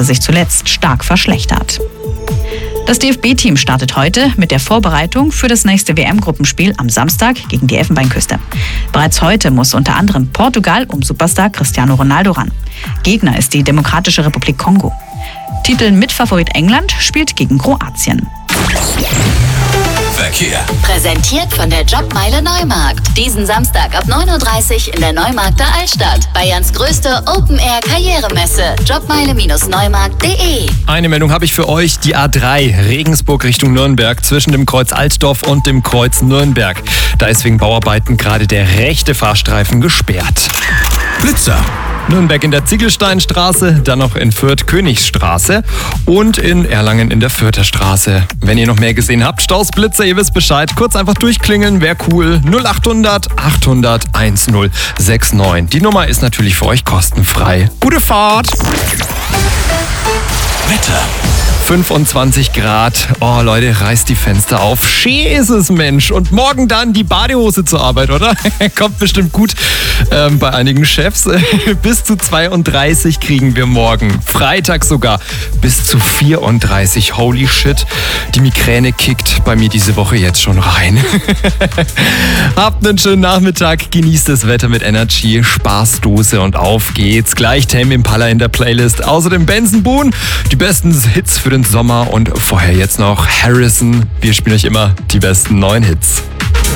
hatte sich zuletzt stark verschlechtert. Das DFB-Team startet heute mit der Vorbereitung für das nächste WM-Gruppenspiel am Samstag gegen die Elfenbeinküste. Bereits heute muss unter anderem Portugal um Superstar Cristiano Ronaldo ran. Gegner ist die Demokratische Republik Kongo. Titelmitfavorit England spielt gegen Kroatien. Verkehr. Präsentiert von der Jobmeile Neumarkt. Diesen Samstag ab 9.30 Uhr in der Neumarkter Altstadt. Bayerns größte Open-Air-Karrieremesse. Jobmeile-neumarkt.de. Eine Meldung habe ich für euch. Die A3 Regensburg Richtung Nürnberg zwischen dem Kreuz Altdorf und dem Kreuz Nürnberg. Da ist wegen Bauarbeiten gerade der rechte Fahrstreifen gesperrt. Blitzer. Nürnberg in der Ziegelsteinstraße, dann noch in Fürth Königsstraße und in Erlangen in der Fürther Straße. Wenn ihr noch mehr gesehen habt, Staus, Blitzer, ihr wisst Bescheid. Kurz einfach durchklingeln, wäre cool. 0800 800 1069. Die Nummer ist natürlich für euch kostenfrei. Gute Fahrt! Wetter. 25 Grad. Oh Leute, reißt die Fenster auf. Schön ist es, Mensch. Und morgen dann die Badehose zur Arbeit, oder? Kommt bestimmt gut bei einigen Chefs. Bis zu 32 kriegen wir morgen. Freitag sogar bis zu 34. Holy shit. Die Migräne kickt bei mir diese Woche jetzt schon rein. Habt einen schönen Nachmittag. Genießt das Wetter mit Energy. Spaßdose und auf geht's. Gleich Tame Impala in der Playlist. Außerdem Benson Boone. Die besten Hits für den Sommer und vorher jetzt noch Harrison. Wir spielen euch immer die besten neuen Hits.